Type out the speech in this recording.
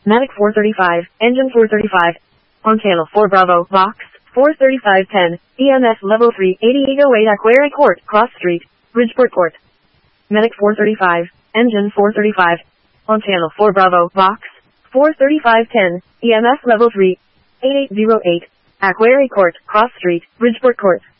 Medic 435, Engine 435. On channel 4 Bravo, Box 43510, EMS Level 3, 80 Ego 8 Aquaria Court, Cross Street, Bridgeport Court. Medic 435, Engine 435. On channel 4 Bravo, Box 43510, EMS Level 3, 8808, Aquaria Court, Cross Street, Bridgeport Court.